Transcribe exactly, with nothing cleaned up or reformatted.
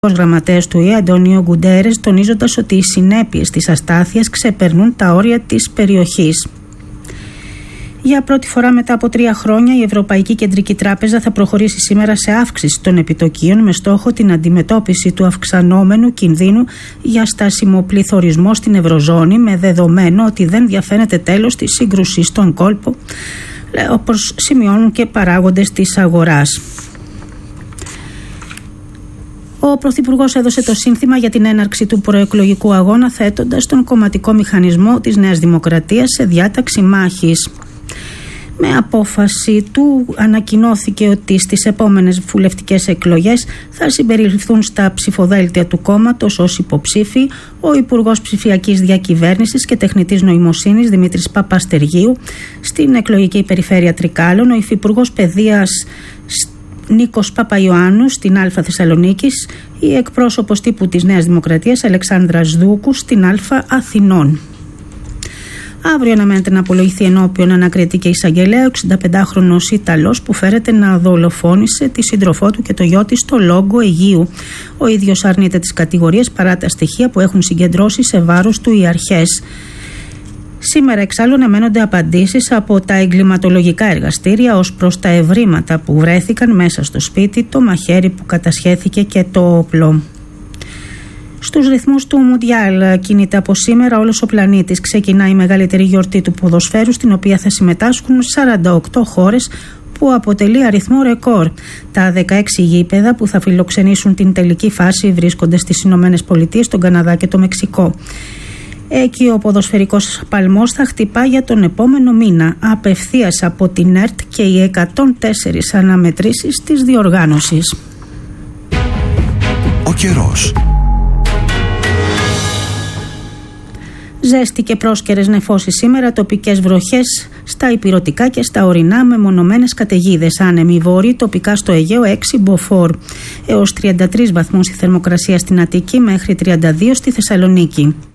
Ο γραμματέας του ΙΕ, Αντώνιο Γκουντέρες, τονίζοντας ότι οι συνέπειες της αστάθειας ξεπερνούν τα όρια της περιοχής. Για πρώτη φορά μετά από τρία χρόνια, η Ευρωπαϊκή Κεντρική Τράπεζα θα προχωρήσει σήμερα σε αύξηση των επιτοκίων με στόχο την αντιμετώπιση του αυξανόμενου κινδύνου για στάσιμο πληθωρισμό στην Ευρωζώνη, με δεδομένο ότι δεν διαφαίνεται τέλος της σύγκρουσης στον κόλπο, όπως σημειώνουν και παράγοντες της αγοράς. Ο Πρωθυπουργός έδωσε το σύνθημα για την έναρξη του προεκλογικού αγώνα, θέτοντας τον κομματικό μηχανισμό της Νέας Δημοκρατίας σε διάταξη μάχης. Με απόφαση του ανακοινώθηκε ότι στις επόμενες βουλευτικές εκλογές θα συμπεριληφθούν στα ψηφοδέλτια του κόμματος ως υποψήφοι ο Υπουργός Ψηφιακής Διακυβέρνησης και Τεχνητής Νοημοσύνης Δημήτρης Παπαστεργίου στην εκλογική περιφέρεια Τρικάλων, ο Υφυπουργός Παιδείας Νίκος Παπαϊωάννου στην Α Θεσσαλονίκης, η εκπρόσωπος τύπου της Νέας Δημοκρατίας Αλεξάνδρα Δούκου στην Α Αθηνών. Αύριο αναμένεται να απολογηθεί ενώπιον ανακριτή και εισαγγελέα ο εξηνταπεντάχρονος Ιταλός που φέρεται να δολοφόνησε τη σύντροφό του και το γιο της στο Λόγκο Αιγείου. Ο ίδιος αρνείται τις κατηγορίες παρά τα στοιχεία που έχουν συγκεντρώσει σε βάρος του οι αρχές. Σήμερα εξάλλου αναμένονται απαντήσεις από τα εγκληματολογικά εργαστήρια ως προς τα ευρήματα που βρέθηκαν μέσα στο σπίτι, το μαχαίρι που κατασχέθηκε και το όπλο. Στους ρυθμούς του Μουντιάλ κινείται από σήμερα όλος ο πλανήτης. Ξεκινά η μεγαλύτερη γιορτή του ποδοσφαίρου, στην οποία θα συμμετάσχουν σαράντα οκτώ χώρες, που αποτελεί αριθμό ρεκόρ. Τα δεκαέξι γήπεδα που θα φιλοξενήσουν την τελική φάση βρίσκονται στις Ηνωμένες Πολιτείες, τον Καναδά και το Μεξικό. Εκεί ο ποδοσφαιρικός παλμός θα χτυπά για τον επόμενο μήνα, απευθείας από την ΕΡΤ και οι εκατόν τέσσερις αναμετρήσεις της διοργάνωσης. Ο καιρός. Ζέστη και πρόσκαιρες νεφώσεις σήμερα, τοπικές βροχές στα ηπειρωτικά και στα ορεινά με μονομένες καταιγίδες. Άνεμοι βόρειοι, τοπικά στο Αιγαίο έξι μποφόρ. Έως τριάντα τρεις βαθμούς η θερμοκρασία στην Αττική, μέχρι τριάντα δύο στη Θεσσαλονίκη.